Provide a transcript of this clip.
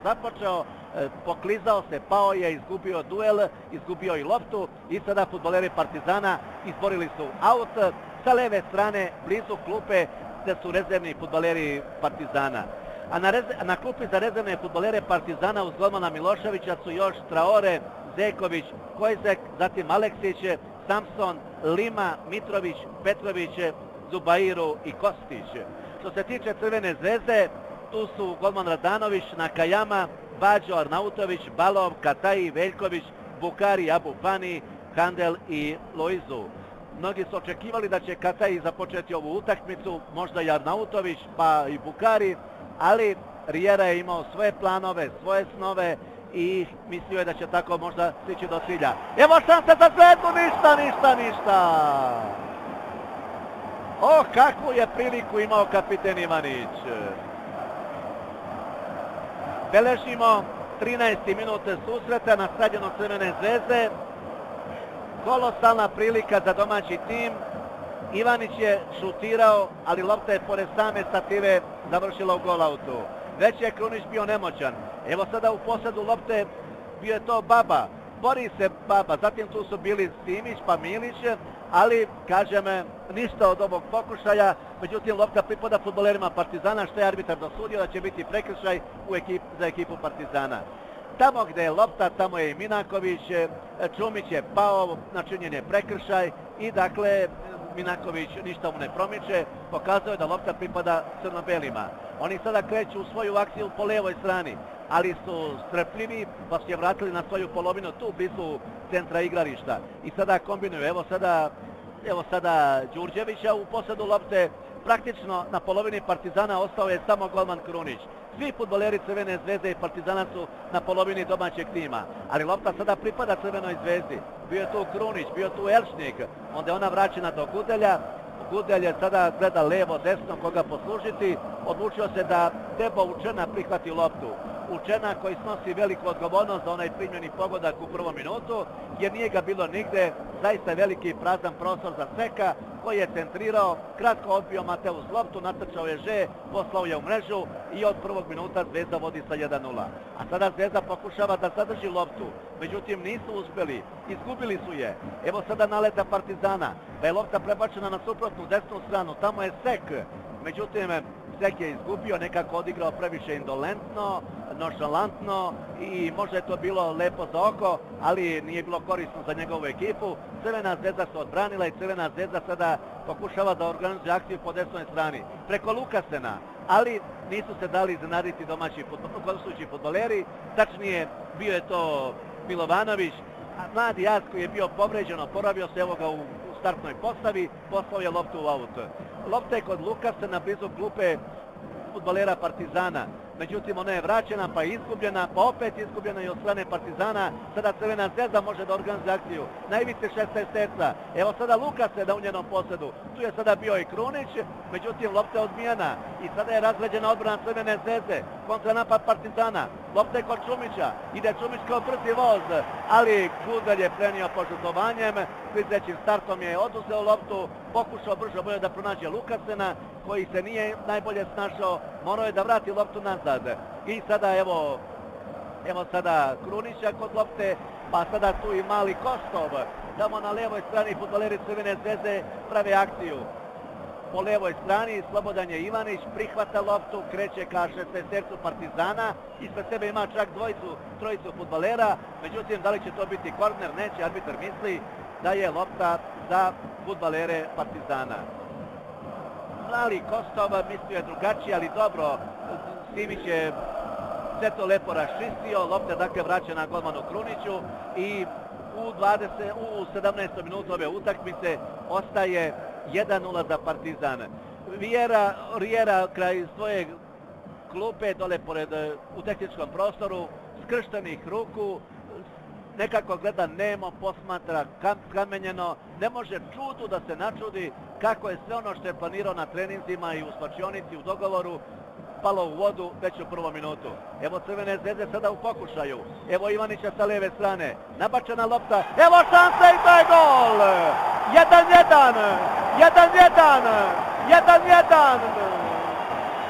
započeo, poklizao se, pao je, izgubio duel, izgubio i loptu i sada fudbaleri Partizana izborili su aut. Sa leve strane, blizu klupe, gde su rezervni fudbaleri Partizana. A na klupi za rezervne fudbalere Partizana uz golmana Miloševića su još Traore, Zejković, Kojzek, zatim Aleksić, Samson, Lima, Mitrović, Petrović, Zubairu i Kostić. Što se tiče Crvene zvezde, tu su golman Radanović, Nakajama, Bađo, Arnautović, Balov, Kataji, Veljković, Bukari, Abu Fani, Handel i Loizu. Mnogi su očekivali da će Kataji započeti ovu utakmicu, možda i Arnautović, pa i Bukari, ali Riera je imao svoje planove, svoje snove i mislio je da će tako možda stići do cilja. Evo šanse za Zvezdu, ništa! O, kakvu je priliku imao kapiten Ivanić. Beležimo 13. minut susreta na stadionu Crvene zvezde. Kolosalna prilika za domaći tim. Ivanić je šutirao, ali lopta je pored same stative završila u golautu. Već je Krunić bio nemoćan. Evo sada u posedu lopte bio je to Baba. Bori se Baba, zatim tu su bili Simić pa Milić, ali, kažem, ništa od ovog pokušaja. Međutim, lopta pripada fudbalerima Partizana, što je arbitar dosudio da će biti prekršaj za ekipu Partizana. Tamo gde je lopta, tamo je i Minaković, Čumić je pao, načinjen je prekršaj i dakle Minaković ništa mu ne promiče, pokazuje da lopta pripada crno-belima. Oni sada kreću u svoju akciju po levoj strani, ali su strpljivi pa su je vratili na svoju polovinu tu blizu centra igrališta. I sada kombinuju, evo sada Đurđevića u posedu lopte. Praktično na polovini Partizana ostao je samo golman Krunić. Svi fudbaleri Crvene zvezde i Partizana su na polovini domaćeg tima, ali lopta sada pripada Crvenoj zvezdi. Bio je tu Krunić, bio je tu Elšnik, onda je ona vraćena do Gudelja. Gudelj je sada gleda levo, desno koga poslužiti. Odlučio se da Debo Učena prihvati loptu. Učena koji snosi veliku odgovornost za onaj primljeni pogodak u prvom minutu, jer nije ga bilo nigde, zaista veliki prazan prostor za Seka, koji je centrirao, kratko odbio Mateus loptu, natrčao je Že, poslao je u mrežu i od prvog minuta Zvezda vodi sa 1:0. A sada Zvezda pokušava da zadrži loptu, međutim nisu uspjeli, izgubili su je. Evo sada naleta Partizana, da je lopta prebačena na suprotnu desnu stranu, tamo je Sek, međutim Sek je izgubio, nekako odigrao previše indolentno, nonšalantno i možda je to bilo lepo za oko, ali nije bilo korisno za njegovu ekipu. Crvena zvezda se odbranila i Crvena zvezda sada pokušava da organizuje akciju po desnoj strani. Preko Lukasena, ali nisu se dali iznenaditi domaći gostujući fudbaleri, tačnije bio je to Milovanović, mladi Jaz koji je bio povređen, oporavio se, evo ga u startnoj postavi, poslao je loptu u aut. Lopta je kod Lukasena blizu klupe fudbalera Partizana. Međutim, ona je vraćena, pa je izgubljena, pa opet izgubljena i od strane Partizana. Sada Crvena zvezda može da organizuje akciju. Najviše 16-terca. Evo sada Lukasena u njenom posedu. Tu je sada bio i Krunić, međutim, lopta je odbijena. I sada je razleđena odbrana Crvene zvezde. Kontranapad Partizana. Lopta je kod Čumića. Ide Čumić kao brzi voz, ali Gudelj je prenio požutovanjem. Klizećim startom je oduzeo loptu, pokušao brzo bolje da pronađe Lukasena, koji se nije najbolje snašao. Morao je da vrati loptu nazad. I sada evo sada Krunića kod lopte, pa sada tu i mali Kostov. Tamo na levoj strani fudbaleri Crvene zvezde prave akciju. Po levoj strani slobodan je Ivanić, prihvata loptu, kreće ka 16-tercu Partizana, ispred sebe ima čak trojicu fudbalera, međutim da li će to biti korner, neće, arbitar misli da je lopta za fudbalere Partizana. Mali Kostov mislio je drugačije, ali dobro, Simić je sve to lepo raščistio, lopta je dakle vraćena golmanu Kruniću i u 17. minutu ove utakmice ostaje 1:0 za Partizan. Riera kraj svoje klupe dole u tehničkom prostoru, skrštenih ruku, nekako gleda nemo, posmatra kamenjeno, ne može čudu da se načudi kako je sve ono što je planirao na treninzima i u slačionici u dogovoru palo u vodu već u prvom minutu. Evo Crvene zvezde sada u pokušaju. Evo Ivanića sa leve strane. Nabačena lopta. Evo šansa i to je gol! 1:1! 1:1! 1:1!